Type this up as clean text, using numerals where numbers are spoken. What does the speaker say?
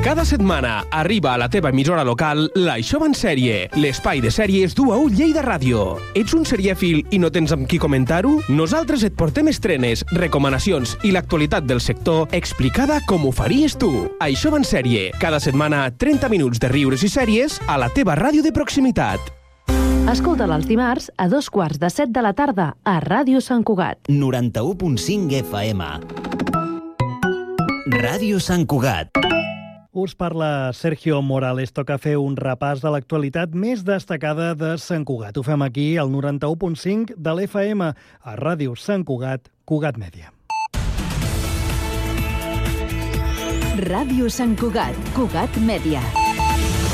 Cada setmana arriba a la teva emissora local l'Això va en sèrie, l'espai de sèries d'U a U Lleida Ràdio. Ets un serièfil i no tens amb qui comentar-ho? Nosaltres et portem estrenes, recomanacions i l'actualitat del sector explicada com ho faries tu. Això va en sèrie, cada setmana 30 minuts de riures i sèries a la teva ràdio de proximitat. Escolta'l els dimarts a 2:45 de la tarda a Ràdio Sant Cugat. 91.5 FM. Ràdio Sant Cugat. Us parla Sergio Morales. Toca fer un repàs de l'actualitat més destacada de Sant Cugat. Ho fem aquí, al 91.5 de l'FM, a Ràdio Sant Cugat, Cugat Mèdia. Ràdio Sant Cugat, Cugat Mèdia.